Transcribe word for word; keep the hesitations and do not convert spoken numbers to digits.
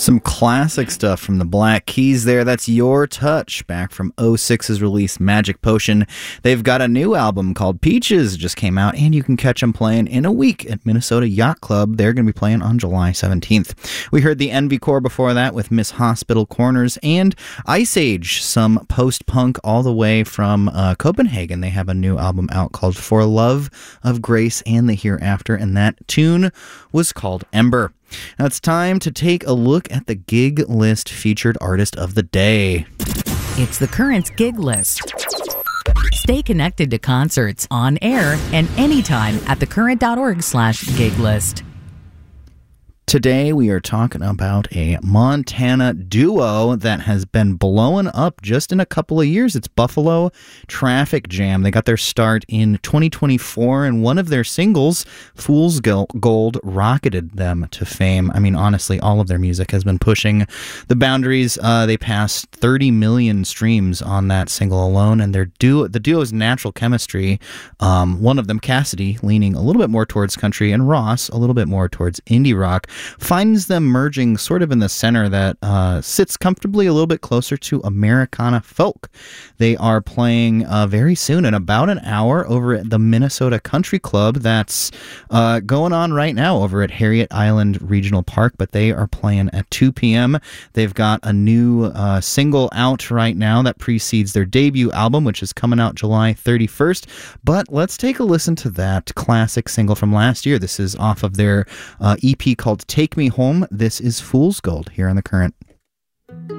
Some classic stuff from the Black Keys there. That's Your Touch, back from oh six's release Magic Potion. They've got a new album called Peaches, just came out, and you can catch them playing in a week at Minnesota Yacht Club. They're going to be playing on July seventeenth. We heard the Envy Corps before that with Miss Hospital Corners, and Ice Age, some post-punk all the way from uh, Copenhagen. They have a new album out called For Love of Grace and the Hereafter, and that tune was called Ember. Now it's time to take a look at the Gig List featured artist of the day. It's the Currents Gig List. Stay connected to concerts on air and anytime at thecurrent.org slash gig list. Today we are talking about a Montana duo that has been blowing up just in a couple of years. It's Buffalo Traffic Jam. They got their start in twenty twenty-four, and one of their singles, Fool's Gold, rocketed them to fame. I mean, honestly, all of their music has been pushing the boundaries. Uh, they passed thirty million streams on that single alone, and their duo, the duo's natural chemistry, um, one of them, Cassidy, leaning a little bit more towards country, and Ross a little bit more towards indie rock, finds them merging sort of in the center that uh, sits comfortably a little bit closer to Americana folk. They are playing uh, very soon, in about an hour, over at the Minnesota Country Club. That's uh, going on right now over at Harriet Island Regional Park, but they are playing at two p.m. They've got a new uh, single out right now that precedes their debut album, which is coming out July thirty-first. But let's take a listen to that classic single from last year. This is off of their uh, E P called Take Me Home. This is Fool's Gold here on The Current.